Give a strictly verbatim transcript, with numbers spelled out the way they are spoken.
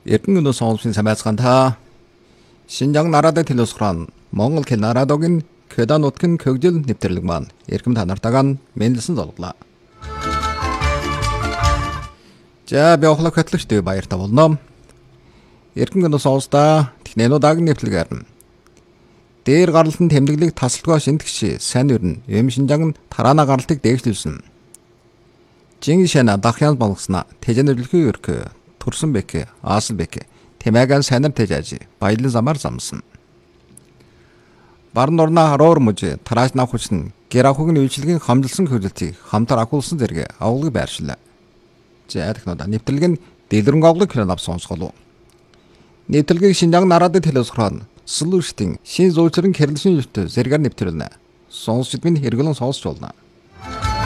Эрдэнэ өнөө сонгуулийн самайцгаанта Шинжаан нараадын төлөөсгөрөн Монгол хэл нараадын Кёдан нутгийн хөгжил нэвтрэлэг маань эрхэм та нартайгаа мэндэлсэн золглоо. За би охлог хөтлөгчтэй баяртай болно. Эрхэм өнөө сонгуульста технэнуудаагийн нэвтрэлгээр дээр гаралтын тэмдэглэг тасалдгаа шинтгэж сайн өрн юм Шинжаан тараана гаралтыг дэвшлүүлсэн. Жин шана дахян болгосноо тэжэнэрлэхүй өркө Турсан бэкэ Асл бэкэ Тэмэгэн санар тэжээж баялан замаар замсан. Барн орна харуур мужи тарааш навхучны гэрахугийн үйлчлэгийн хамжилсан хөгжилтийг хамтар агуулсан зэрэг авуулгыг байршилаа. За технод нэвтрэлэг нь дэлгэрэнг авлыг хөрөн авсан сонсголоо. Нэвтрэлгийг Шинжаан нараадын төлөөсгөрөн Сүлүүрштийн шин зүүчрэн хэрлэшин юрт зэрэгээр нэвтрүүлнэ. Сонсчд минь хэрэглэн сонсч болно.